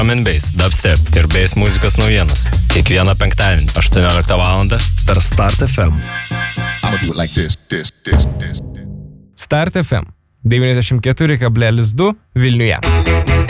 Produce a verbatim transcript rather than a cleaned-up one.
Drum and Bass, Dubstep ir Bass muzikos naujienos. Kiekvieną penktadienį, aštuonioliktą valandą per Start F M. Like this, this, this, this, this. Start F M devyniasdešimt keturi kablelis du Vilniuje.